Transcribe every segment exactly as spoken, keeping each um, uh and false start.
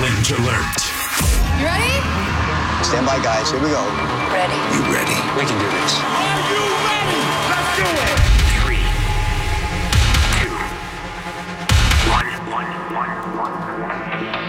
Challenge alert. You ready? Stand by, guys. Here we go. Ready. You ready? We can do this. Are you ready? Let's do it. Three, two, one, one, one, one.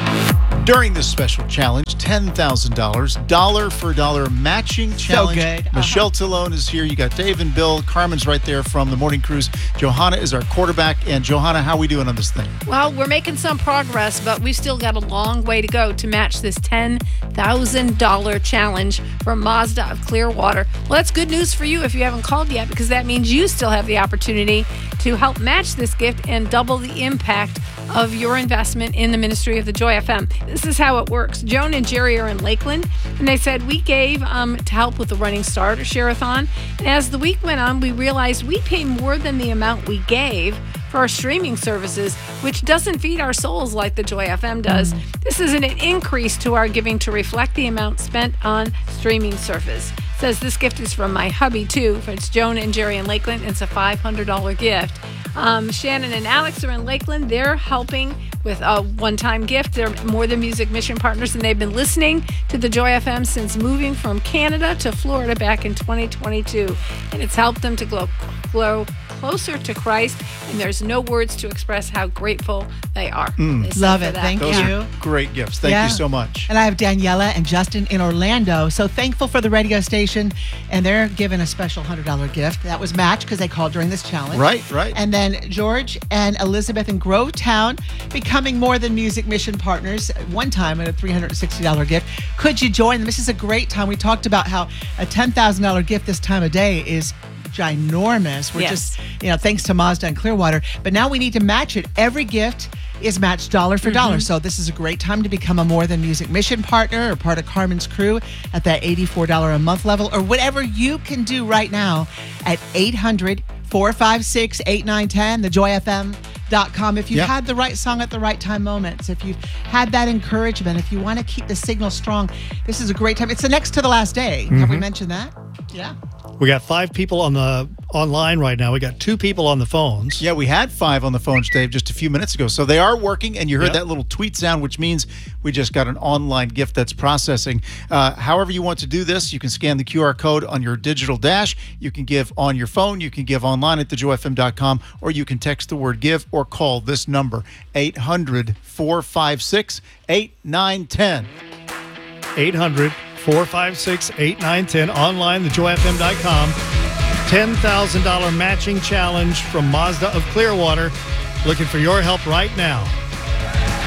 During this special challenge, ten thousand dollars, dollar for dollar matching challenge. So good. Uh-huh. Michelle Talone is here. You got Dave and Bill. Carmen's right there from the Morning Cruise. Johanna is our quarterback. And Johanna, how are we doing on this thing? Well, we're making some progress, but we've still got a long way to go to match this ten thousand dollars challenge from Mazda of Clearwater. Well, that's good news for you if you haven't called yet, because that means you still have the opportunity to help match this gift and double the impact of your investment in the ministry of the Joy F M. This is how it works. Joan and Jerry are in Lakeland, and they said we gave um, to help with the Running Start or Share-a-thon. And as the week went on, we realized we pay more than the amount we gave for our streaming services, which doesn't feed our souls like the Joy F M does. Mm. This is an increase to our giving to reflect the amount spent on streaming service. It says this gift is from my hubby too. It's Joan and Jerry in Lakeland. It's a five hundred dollars gift. Um, Shannon and Alex are in Lakeland. They're helping with a one-time gift. They're More Than Music mission partners, and they've been listening to the Joy F M since moving from Canada to Florida back in twenty twenty-two. And it's helped them to grow, grow closer to Christ, and there's no words to express how grateful they are. Mm. They Love it. Thank Those you. are great gifts. Thank Yeah. you so much. And I have Daniela and Justin in Orlando. So thankful for the radio station, and they're giving a special one hundred dollars gift. That was matched because they called during this challenge. Right, right. And then George and Elizabeth in Grovetown becoming More Than Music mission partners one time at a three hundred sixty dollars gift. Could you join them? This is a great time. We talked about how a ten thousand dollars gift this time of day is ginormous. We're Yes. just, you know, thanks to Mazda and Clearwater. But now we need to match it. Every gift is matched dollar for dollar. So this is a great time to become a More Than Music mission partner or part of Carmen's crew at that eighty-four dollars a month level, or whatever you can do right now at eight hundred, four five six, eight nine one zero, the joy f m dot com. If you've Yep. had the right song at the right time moments, if you've had that encouragement, if you want to keep the signal strong, this is a great time. It's the next to the last day. Have we mentioned that? Yeah. We got five people on the online right now. We got two people on the phones. Yeah, we had five on the phones, Dave, just a few minutes ago. So they are working, and you heard Yep. that little tweet sound, which means we just got an online gift that's processing. Uh, however you want to do this, you can scan the Q R code on your digital dash. You can give on your phone. You can give online at the joy f m dot com, or you can text the word give or call this number, eight hundred, four five six, eight nine one zero. eight hundred, four five six, eight nine one zero. Online, the joy f m dot com. ten thousand dollars matching challenge from Mazda of Clearwater. Looking for your help right now.